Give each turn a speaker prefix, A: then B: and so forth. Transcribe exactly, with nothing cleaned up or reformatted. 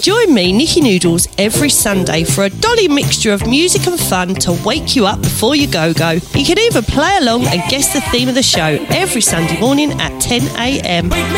A: Join me, Nikki Noodles, every Sunday for a dolly mixture of music and fun to wake you up before you go-go. You can even play along and guess the theme of the show every Sunday morning at ten a m.